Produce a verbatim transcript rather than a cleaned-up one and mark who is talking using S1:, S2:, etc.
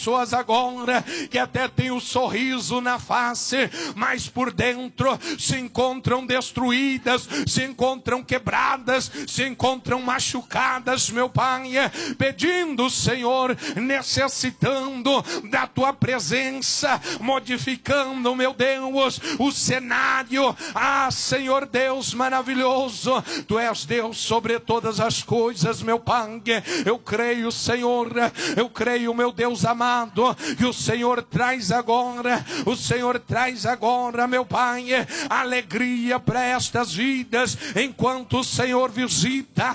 S1: pessoas agora que até tem o sorriso na face, mas por dentro se encontram destruídas, se encontram quebradas, se encontram machucadas, meu Pai, pedindo, Senhor, necessitando da tua presença, modificando, meu Deus, o cenário. Ah, Senhor Deus maravilhoso, tu és Deus sobre todas as coisas, meu Pai. Eu creio, Senhor, eu creio, meu Deus amado, que o Senhor traz agora, o Senhor traz agora, meu Pai, alegria para estas vidas, enquanto o Senhor visita